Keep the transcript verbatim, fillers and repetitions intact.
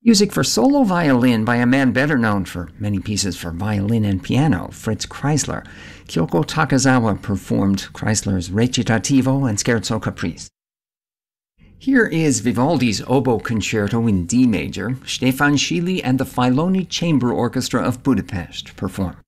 Music for solo violin by a man better known for many pieces for violin and piano, Fritz Kreisler. Kyoko Takazawa performed Kreisler's Recitativo and Scherzo Caprice. Here is Vivaldi's Oboe Concerto in D major. Stefan Schily and the Filoni Chamber Orchestra of Budapest perform.